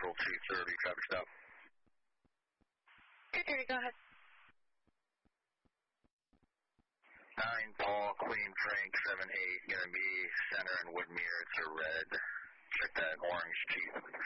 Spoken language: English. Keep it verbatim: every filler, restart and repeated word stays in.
Central two thirty, traffic stop. two thirty, go ahead. nine Paul, Queen Frank, seven eight, going to be center and Woodmere. It's a red. Check that orange Jeep.